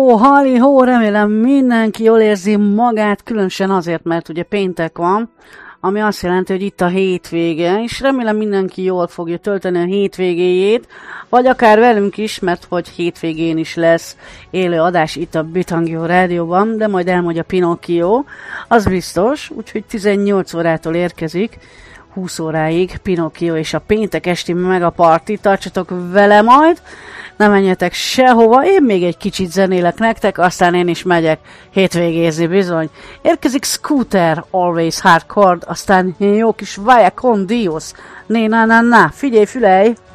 Halli-hó, remélem mindenki jól érzi magát, különösen azért, mert ugye péntek van, ami azt jelenti, hogy itt a hétvége, és remélem mindenki jól fogja tölteni a hétvégéjét, vagy akár velünk is, mert hogy hétvégén is lesz élő adás itt a Bitangio rádióban, de majd elmondja Pinocchio, az biztos, úgyhogy 18 órától érkezik, 20 óráig Pinocchio és a péntek esti megaparti, tartsatok vele majd, ne menjetek sehova, én még egy kicsit zenélek nektek, aztán én is megyek hétvégézni bizony. Érkezik Scooter, Always Hardcore, aztán jó kis Vaya con Dios, na, figyelj, fülej!